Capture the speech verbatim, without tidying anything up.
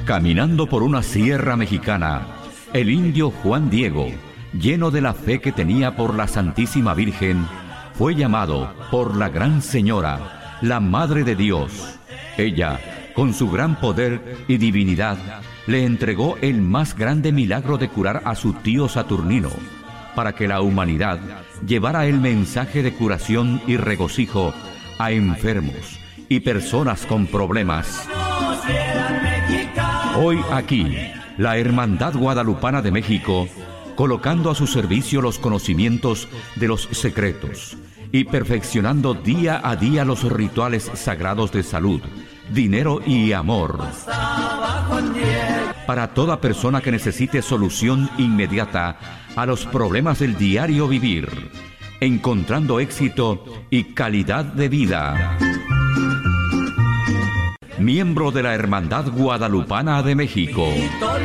Caminando por una sierra mexicana, el indio Juan Diego, lleno de la fe que tenía por la Santísima Virgen, fue llamado por la Gran Señora, la Madre de Dios. Ella, con su gran poder y divinidad, le entregó el más grande milagro de curar a su tío Saturnino, para que la humanidad llevara el mensaje de curación y regocijo a enfermos y personas con problemas. Hoy aquí, la Hermandad Guadalupana de México, colocando a su servicio los conocimientos de los secretos y perfeccionando día a día los rituales sagrados de salud, dinero y amor. Para toda persona que necesite solución inmediata a los problemas del diario vivir, encontrando éxito y calidad de vida. Miembro de la Hermandad Guadalupana de México.